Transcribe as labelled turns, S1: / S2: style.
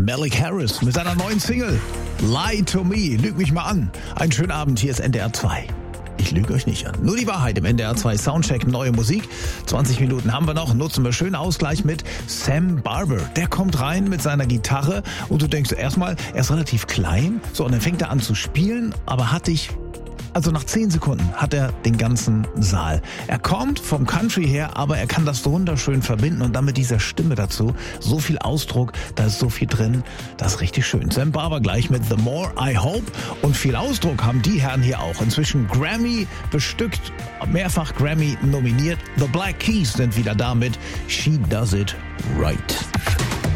S1: Malik Harris mit seiner neuen Single Lie to Me. Lüg mich mal an. Einen schönen Abend, hier ist NDR 2. Ich lüge euch nicht an. Nur die Wahrheit im NDR 2 Soundcheck, neue Musik. 20 Minuten haben wir noch, nutzen wir schönen Ausgleich mit Sam Barber. Der kommt rein mit seiner Gitarre und du denkst erstmal, er ist relativ klein. So, und dann fängt er an zu spielen, aber also nach 10 Sekunden hat er den ganzen Saal. Er kommt vom Country her, aber er kann das so wunderschön verbinden und dann mit dieser Stimme dazu. So viel Ausdruck, da ist so viel drin. Das ist richtig schön. Sam Barber gleich mit The More I Hope. Und viel Ausdruck haben die Herren hier auch. Inzwischen Grammy bestückt, mehrfach Grammy nominiert. The Black Keys sind wieder da mit She Does It Right.